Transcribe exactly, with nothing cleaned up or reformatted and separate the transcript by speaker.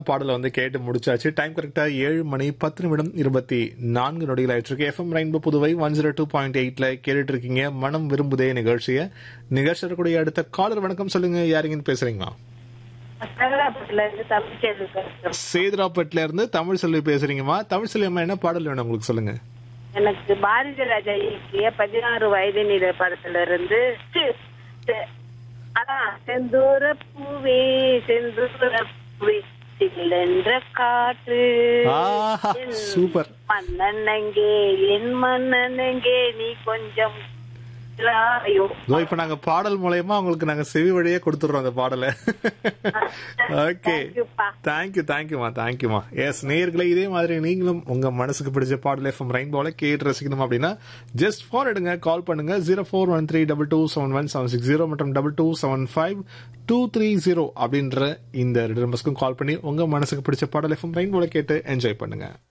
Speaker 1: பாடலை வந்து கேட்டு முடிச்சாச்சு. டைம் கரெக்டா ஏழு மணி பத்து நிமிடம் இருபத்தி நான்கு நொடிகள் ஆயிட்டு இருக்கு. FM rainbow Puduvai one zero two point எயிட்ல கேட்டுட்டு இருக்கீங்க மனம் விரும்புதே நிகழ்ச்சியை. நிகழ்ச்சி இருக்கக்கூடிய அடுத்த காலர் வணக்கம், சொல்லுங்க, யாருங்கன்னு பேசுறீங்களா? சேதுராப்பேட்ல இருந்து தமிழ் செல்வி பேசுறீங்கம்மா. தமிழ் செல்வி அம்மா, என்ன பாடல் வேணும் உங்களுக்கு, சொல்லுங்க.
Speaker 2: எனக்கு பாரதி ராஜா இயக்கிய பதினாறு வயது நிலை படத்துல இருந்து அதான் செந்தூர பூவே செந்தூர பூவே சில்லென்ற காற்று
Speaker 1: சூப்பர்
Speaker 2: மன்னனங்கே என் மன்னனங்கே நீ கொஞ்சம்
Speaker 1: இப்ப நாங்க பாடல் மூலயமா உங்களுக்கு நாங்க செவி வழியே கொடுத்துடுறோம் அந்த பாடலை. ஓகே, தேங்க்யூ தேங்க்யூமா தேங்க்யூமா. எஸ் நேயர்களே, இதே மாதிரி நீங்களும் உங்க மனசுக்கு பிடிச்ச பாடல் எஃப்எம் ரெயின்போல கேட்டு ரசிக்கணும் அப்படின்னா ஜஸ்ட் போன் எடுங்க, கால் பண்ணுங்க zero four one three double two seven one seven six zero மற்றும் double two seven five two three zero அப்படின்ற இந்த ரெண்டு நம்பர்ஸ்க்கும் கால் பண்ணி உங்க மனசுக்கு பிடிச்ச பாடல் எஃப்எம் ரெயின்போல கேட்டு என்ஜாய் பண்ணுங்க.